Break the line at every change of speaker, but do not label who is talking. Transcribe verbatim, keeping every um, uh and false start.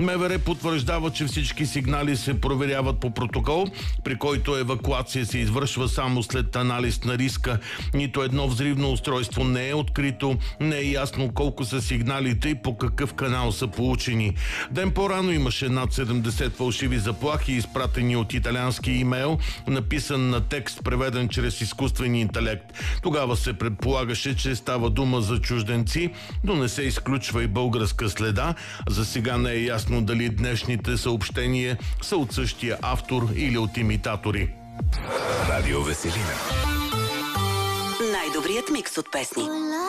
МВР потвърждава, че всички сигнали се проверяват по протокол, при който евакуация се извършва само след анализ на риска. Нито едно взривно устройство не е открито, не е ясно колко са сигналите и по какъв канал са получени. Ден по-рано имаше над седемдесет фалшиви заплахи, изпратени от италиански имейл, написан на текст, преведен чрез изкуствен интелект. Тогава се предполагаше, че става дума за чужденци, но не се изключва и българска следа. За сега не е ясно дали днешните съобщения са от същия автор или от имитатори.
Радио Веселина.
Най-добрият микс от песни.